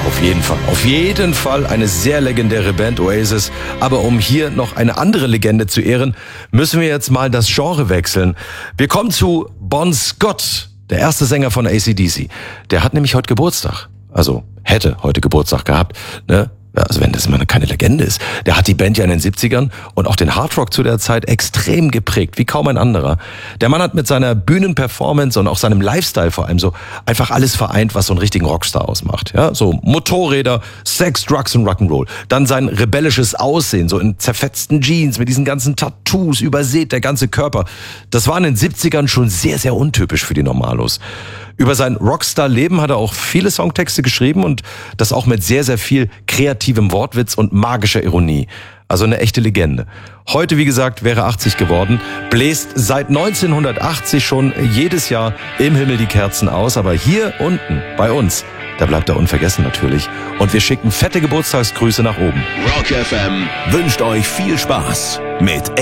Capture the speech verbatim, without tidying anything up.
Auf jeden Fall. Auf jeden Fall eine sehr legendäre Band, Oasis. Aber um hier noch eine andere Legende zu ehren, müssen wir jetzt mal das Genre wechseln. Wir kommen zu Bon Scott, der erste Sänger von A C D C. Der hat nämlich heute Geburtstag. Also hätte heute Geburtstag gehabt, ne? Also wenn das mal keine Legende ist. Der hat die Band ja in den siebzigern und auch den Hardrock zu der Zeit extrem geprägt, wie kaum ein anderer. Der Mann hat mit seiner Bühnenperformance und auch seinem Lifestyle vor allem so einfach alles vereint, was so einen richtigen Rockstar ausmacht. Ja, so Motorräder, Sex, Drugs und Rock'n'Roll. Dann sein rebellisches Aussehen, so in zerfetzten Jeans mit diesen ganzen Tattoos, übersät der ganze Körper. Das war in den siebzigern schon sehr, sehr untypisch für die Normalos. Über sein Rockstar-Leben hat er auch viele Songtexte geschrieben und das auch mit sehr, sehr viel kreativem Wortwitz und magischer Ironie. Also eine echte Legende. Heute, wie gesagt, wäre achtzig geworden, bläst seit neunzehnhundertachtzig schon jedes Jahr im Himmel die Kerzen aus. Aber hier unten bei uns, da bleibt er unvergessen natürlich. Und wir schicken fette Geburtstagsgrüße nach oben. Rock F M wünscht euch viel Spaß mit